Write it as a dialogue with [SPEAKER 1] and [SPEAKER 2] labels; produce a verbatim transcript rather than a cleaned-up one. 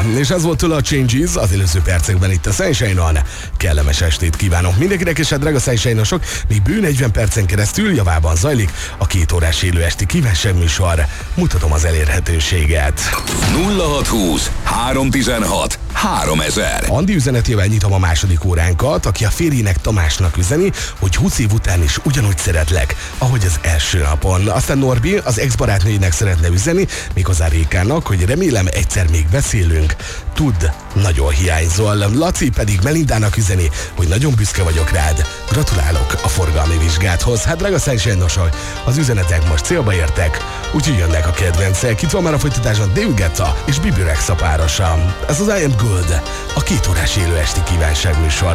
[SPEAKER 1] És ez volt tőle a Changes az előző percekben itt a Sunshine-on. Kellemes estét kívánok mindenkinek, és a drága Sunshine-osok, még bő negyven percen keresztül javában zajlik a két órás élő esti kívánságműsor. Mutatom az elérhetőséget.
[SPEAKER 2] nulla hatszázhúsz háromszáztizenhat háromezer.
[SPEAKER 1] Andi üzenetével nyitom a második óránkat, aki a férjének Tamásnak üzeni, hogy húsz év után is ugyanúgy szeretlek, ahogy az első napon. Aztán Norbi az ex-barátnőjének szeretne üzeni, méghozzá Rékának, hogy remélem egyszer még beszélünk. Tudd, nagyon hiányzol. Laci pedig Melindának üzeni, hogy nagyon büszke vagyok rád. Gratulálok a forgalmi vizsgáthoz. Hát drága Sunshine-osok, az üzenetek most célba értek, úgyhogy jönnek a kedvencek. Itt van már a folytatásban David Guetta és Bibi Rexha párosa. Ez az I Am Good, a két órás élő esti kívánságműsor.